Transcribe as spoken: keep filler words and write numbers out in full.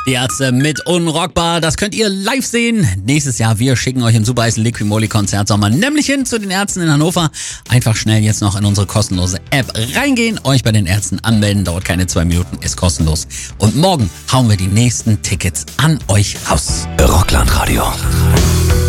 Die Ärzte mit Unrockbar, das könnt ihr live sehen. Nächstes Jahr, wir schicken euch im Super Eis Liquimoli Konzert Sommer nämlich hin zu den Ärzten in Hannover. Einfach schnell jetzt noch in unsere kostenlose App reingehen, euch bei den Ärzten anmelden, dauert keine zwei Minuten, ist kostenlos. Und morgen hauen wir die nächsten Tickets an euch raus. Rockland Radio.